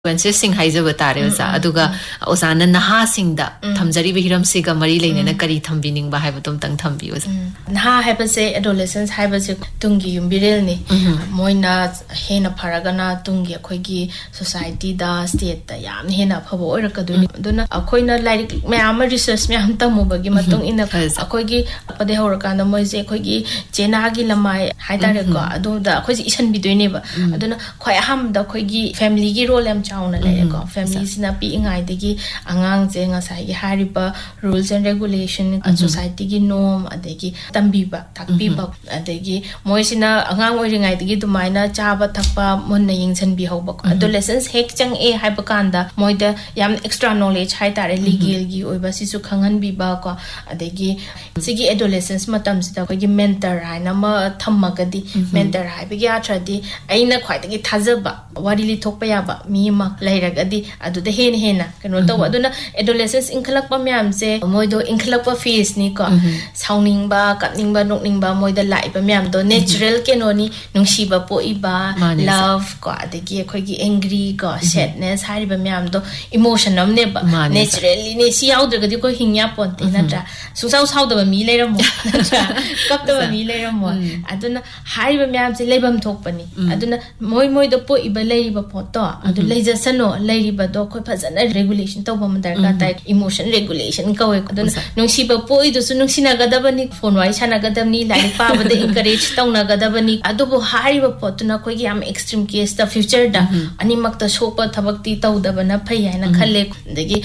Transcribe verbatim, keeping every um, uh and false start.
Consequences haizaba tare oza aduga ozana naha singda thamjari bihiram siga mari leinena kari thambining ba haibatom tang thambi oza naha haibase adolescence haibase tungi yumbirel ni moina hena pharagana tungi akhoigi society da state da yam hena phabo oirakaduni aduna akhoina like mayam research mayam tamubagi matung ina akhoigi pade horakanda moise akhoigi chena gi lamai haidare ko adu da akhoiji isan bidoine ba aduna khoi aham da akhoigi family gi role am chauna lay ko families na pi ingai degi angang je nga sai gi hariba rules and regulation and society gi norm adegi tambiba takbiba adegi moisina angang oi ringai degi dumaina chaba thakpa monna yingsan bi hoba adolescence hek chang e haiba kanda moida yam extra knowledge hai tare legal gi oiba sisu khangan bi ba ko adegi sigi adolescence matam sida ko gi mentor haina ma thammagadi mentor hai bi ya tradi aina khwai degi thajaba wari li thokpa ya ba mi ma lairagadi adu de hen hena kano to aduna adolescence inkhalakpa myam se moido inkhalakpa phase ni ko sauning ba katning ba nokning ba moida laiba myam do natural keno ni nungsi ba po iba love ko adegi khoi gi angry ko sadness hari ba myam do emotion am ne ba naturally ne si yaudra gadi ko hingya ponte na tra susau sau da mi leiramo tra kap da mi leiramo aduna hari ba myam se leibam thokpani aduna moi moi do po iba leiba photo adu leija sano lairiba do khoi phajana regulation tawba mandarka tai emotion regulation kawe aduna nungsiba poi do su nungsina gadabani phone wai sana gadabni lai pa bade encourage tawna gadabani adubo hariba potuna khoi gi am extreme case da future da ani makta sopa thabakti tawdabana phai haina khalle degi